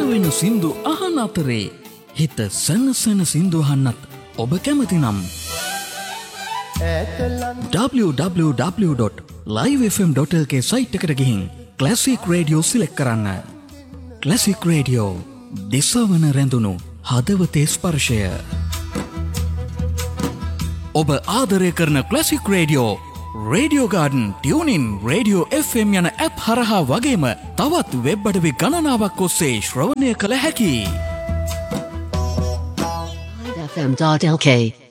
සියවෙන සින්දු අහන අතරේ හිත සනසන සින්දු අහන්නත් ඔබ කැමති නම් www.livefm.lk සයිට් එකට ගිහින් ක්ලාසික් රේඩියෝ සිලෙක්ට් කරන්න. ක්ලාසික් රේඩියෝ දිසවන රැඳුණු හදවතේ ස්පර්ශය. ඔබ ආදරය කරන classic radio radio garden tuning radio FM යන ඇප් හරහා වගේම තවත් වෙබ් අඩවි ගණනාවක් ඔස්සේ ශ්‍රවණය කළ හැකි. FM.lk